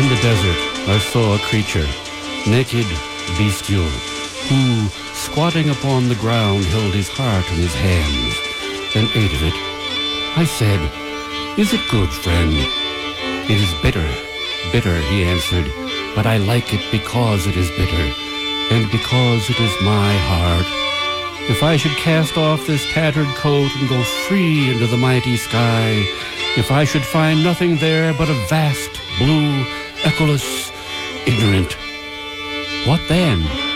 In the desert, I saw a creature, naked, bestial, who, squatting upon the ground, held his heart in his hands, and ate of it. I said, "Is it good, friend?" "It is bitter, bitter," he answered, "but I like it because it is bitter, and because it is my heart. If I should cast off this tattered coat and go free into the mighty sky, if I should find nothing there but a vast, blue, echoless, ignorant, what then?"